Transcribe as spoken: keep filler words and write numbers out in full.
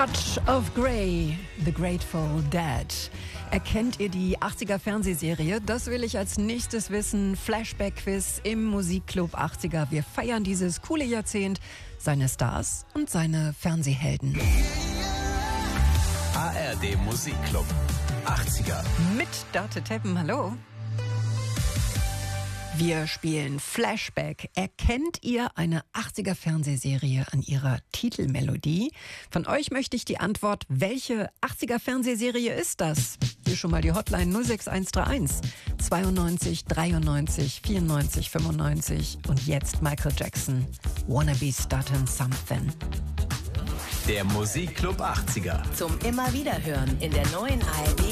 Touch of Grey, The Grateful Dead. Erkennt ihr die achtziger Fernsehserie? Das will ich als nächstes wissen. Flashback-Quiz im Musikclub achtziger. Wir feiern dieses coole Jahrzehnt, seine Stars und seine Fernsehhelden. A R D Musikclub achtziger. Mit Date Teppen, hallo. Wir spielen Flashback. Erkennt ihr eine achtziger Fernsehserie an ihrer Titelmelodie? Von euch möchte ich die Antwort, welche achtziger Fernsehserie ist das? Hier schon mal die Hotline null sechs eins drei eins zweiundneunzig dreiundneunzig vierundneunzig fünfundneunzig und jetzt Michael Jackson, Wanna Be Startin' Something. Der Musikclub achtziger. Zum immer wieder hören in der neuen A R D